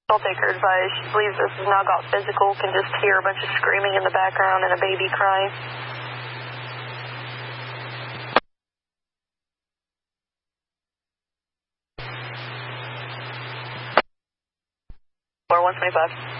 I'll take her advice. She believes this has now got physical, can just hear a bunch of screaming in the background and a baby crying. Or 125.